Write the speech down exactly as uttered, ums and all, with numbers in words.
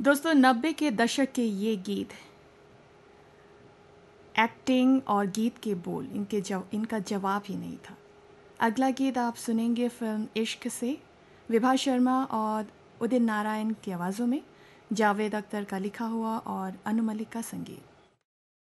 दोस्तों, नब्बे के दशक के ये गीत, एक्टिंग और गीत के बोल, इनके जव इनका जवाब ही नहीं था। अगला गीत आप सुनेंगे फिल्म इश्क से, विभा शर्मा और उदित नारायण की आवाज़ों में, जावेद अख्तर का लिखा हुआ और अनु मलिक का संगीत।